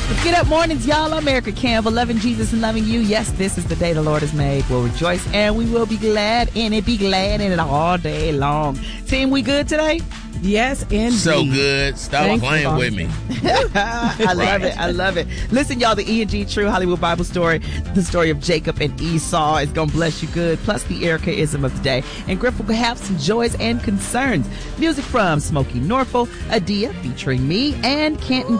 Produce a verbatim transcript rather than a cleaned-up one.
Get up mornings, y'all. I'm Erica Campbell, loving Jesus and loving you. Yes, this is the day the Lord has made. We'll rejoice and we will be glad in it. Be glad in it all day long. Team, we good today? Yes, indeed. So good. Stop Thank playing you, with me. I love it. I love it. Listen, y'all, the E and G True Hollywood Bible story, the story of Jacob and Esau is going to bless you good, plus the Erica-ism of the day. And Griff will have some joys and concerns. Music from Smokey Norfolk, Adia featuring me, and Canton